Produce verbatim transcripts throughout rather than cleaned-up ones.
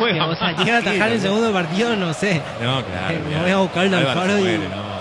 juega. O sea, llega a atajar el segundo partido, no sé. No, claro. Eh, me voy a buscar el Alfaro y... Muere, no, no.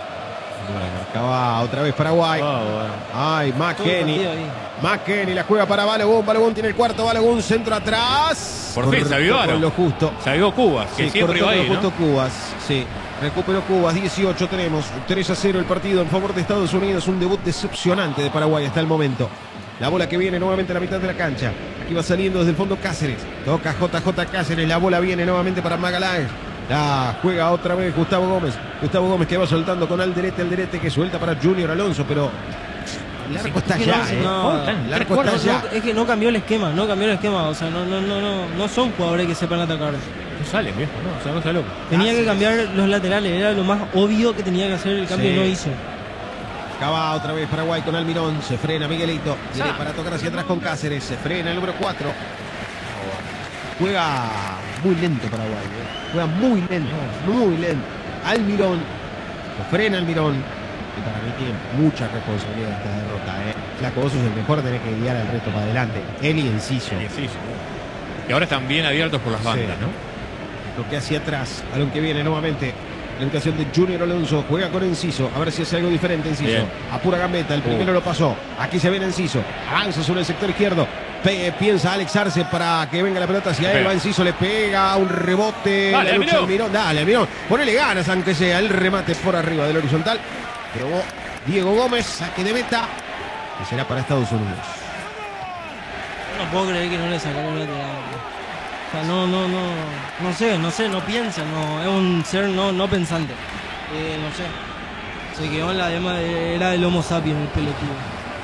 Acaba otra vez Paraguay. Oh, bueno. Ay, McKenny. McKenny la juega para Balogun. Balogun tiene el cuarto. Balogun centro atrás. Por fin se avivaron. Con lo justo. Se avivó Cubas, que Sí, siempre cortó iba con ahí, lo justo ¿no? Cubas. Sí. Recuperó Cubas. dieciocho tenemos. tres a cero el partido en favor de Estados Unidos. Un debut decepcionante de Paraguay hasta el momento. La bola que viene nuevamente a la mitad de la cancha. Aquí va saliendo desde el fondo Cáceres. Toca J J Cáceres. La bola viene nuevamente para Magaláes. La juega otra vez Gustavo Gómez. Gustavo Gómez que va soltando con Alderete. Alderete que suelta para Junior Alonso. Pero el arco está Es que ya. no, eh. no, el arco está no, ya. no, es que no cambió el esquema, no cambió el esquema. O sea, no, no, no, no, no son jugadores que sepan atacar. No sale, viejo, no, o sea, no sale loco. Tenía que cambiar los laterales, era lo más obvio que tenía que hacer el cambio Sí. y no hizo. Acaba otra vez Paraguay con Almirón. Se frena Miguelito. Viene Ah. para tocar hacia atrás con Cáceres. Se frena el número cuatro. Juega muy lento Paraguay. ¿eh? Juega muy lento. Muy lento. Almirón. Se frena Almirón. Y para mí tiene mucha responsabilidad de esta derrota. ¿eh? Flaco, vos sos el mejor. Tenés que guiar el resto para adelante. Él y Enciso. Sí, sí, sí. Y ahora están bien abiertos por las bandas, Sí. ¿no? Lo que hacia atrás. A lo que viene nuevamente. La ubicación de Junior Alonso. Juega con Enciso. A ver si hace algo diferente Enciso. Bien. Apura Gambetta. El primero Uh. lo pasó. Aquí se viene Enciso. Avanza sobre el sector izquierdo. Pe piensa Alex Arce para que venga la pelota hacia él. Va Enciso. Le pega un rebote. Dale, la lucha Almirón. Almirón. Dale, Almirón. Ponele ganas aunque sea. El remate por arriba del horizontal. Probó Diego Gómez. Saque de meta. Que será para Estados Unidos. No puedo creer que no le sacaron el lateral. O sea, no, no, no, no sé, no sé, no piensa, no, es un ser no, no pensante. Eh, no sé. Se quedó en la dema de, era del Homo sapiens el pelotudo.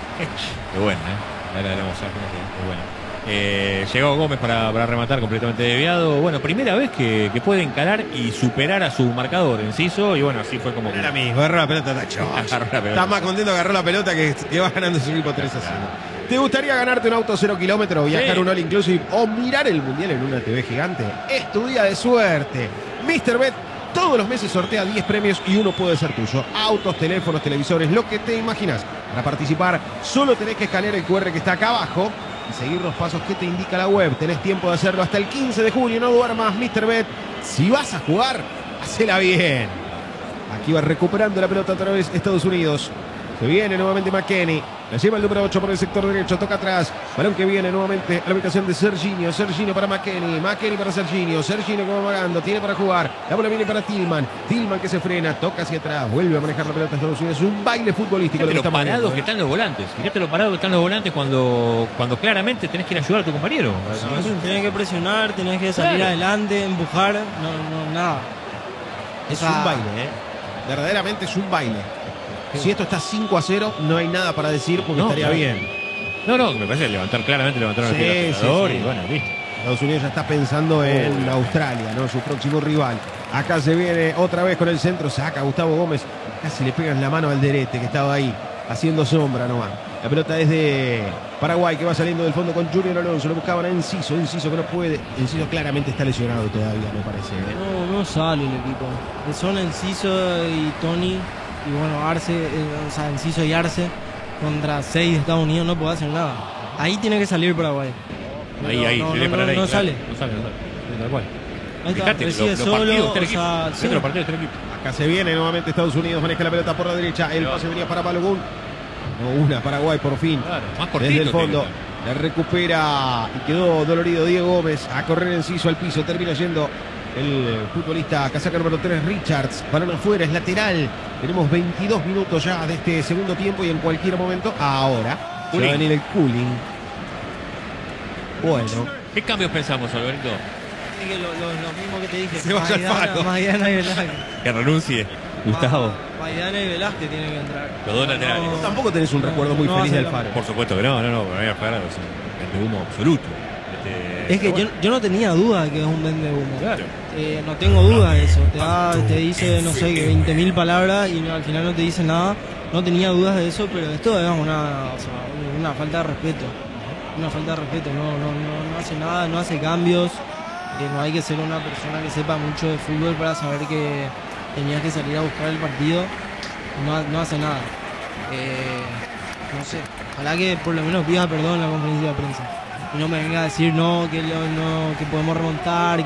Qué bueno, ¿eh? Era de la Mozart, qué bueno. Eh, llegó Gómez para, para rematar completamente desviado. Bueno, primera vez que, que puede encarar y superar a su marcador, Enciso. Y bueno, así fue como que... Era mismo. Agarró la pelota. Tacho. Agarró la pelota. Está más contento que agarró la pelota que, que va ganando su equipo tres a cero. ¿Te gustaría ganarte un auto cero kilómetros, viajar Sí. un all inclusive o mirar el mundial en una T V gigante? Es tu día de suerte. míster Bet todos los meses sortea diez premios y uno puede ser tuyo. Autos, teléfonos, televisores, lo que te imaginas. Para participar, solo tenés que escanear el cu erre que está acá abajo y seguir los pasos que te indica la web. Tenés tiempo de hacerlo hasta el quince de junio. No duermas, míster Bet. Si vas a jugar, hacela bien. Aquí va recuperando la pelota otra vez Estados Unidos. Se viene nuevamente McKenny. La lleva el número ocho por el sector derecho. Toca atrás. Balón que viene nuevamente a la ubicación de Serginho. Serginho para McKenny. McKenny para Serginho. Serginho que va vagando. Tiene para jugar. La bola viene para Tillman. Tillman que se frena. Toca hacia atrás. Vuelve a manejar la pelota Estados Unidos. Es un baile futbolístico. Fíjate Lo que lo está parados moviendo, que ¿eh? están los volantes. Fíjate lo parados que están los volantes cuando, cuando claramente tenés que ir a ayudar a tu compañero. Tenés que presionar, tenés que salir Claro. adelante, empujar, no, no, nada. Es O sea, un baile, ¿eh? Verdaderamente es un baile. Si esto está cinco a cero, no hay nada para decir porque No, estaría claro. bien. No, no, me parece levantar claramente levantaron Sí, el pie al sí, jugador sí. y bueno, listo. Estados Unidos ya está pensando en Australia, ¿no? Su próximo rival. Acá se viene otra vez con el centro. Saca Gustavo Gómez. Casi le pegan la mano al Derete que estaba ahí, haciendo sombra nomás. La pelota es de Paraguay que va saliendo del fondo con Junior Alonso. Lo buscaban a Enciso. Enciso que no puede. Enciso claramente está lesionado todavía, me parece. ¿eh? no, no sale el equipo. Son Enciso y Tony. Y bueno, Arce, eh, o sea, Enciso y Arce contra seis de Estados Unidos no puede hacer nada. Ahí tiene que salir Paraguay. Ahí, No, ahí, no, tiene que no, parar ahí, no claro. sale. No sale, no sale. Sí, tal cual. Ahí está, Fíjate, recibe los, los solo, partidos, tres o sea, equipos. sí. Fíjate los partidos, tres equipos. Acá se viene nuevamente Estados Unidos. Maneja la pelota por la derecha. El pase venía para Balogun. No, una Paraguay por fin. Claro, más cortito. Desde el fondo. tiene que La recupera y quedó dolorido Diego Gómez. A correr Enciso al piso. Termina yendo el futbolista casaca número tres, Richards. Balón afuera, es lateral. Tenemos veintidós minutos ya de este segundo tiempo y en cualquier momento, ahora, va a venir el cooling. Bueno. ¿Qué cambios pensamos, Alberto? Es que lo, lo- lo mismo que te dije. Se vaya al Maidana, palo. Maidana y Velázquez. Que renuncie Gustavo. Ma- Maidana y Velázquez tienen que entrar. Los dos laterales. No, Tampoco tenés un no, recuerdo muy no feliz hace del la- Faro. Por supuesto que no, no, no. Me voy a parar, es un vende humo absoluto. Este, Es que pero yo, yo no tenía duda de que es un vende humo. Claro. Eh, no tengo duda de eso. Te, da, te dice, no sé, que veinte mil palabras y no, al final no te dice nada. No tenía dudas de eso, pero esto es una, o sea, una falta de respeto. Una falta de respeto. No, no, no, no hace nada, no hace cambios. Eh, no hay que ser una persona que sepa mucho de fútbol para saber que tenías que salir a buscar el partido. No, no hace nada. Eh, no sé. Ojalá que por lo menos pida perdón en la conferencia de prensa. Y no me venga a decir no, que, lo- no, que podemos remontar.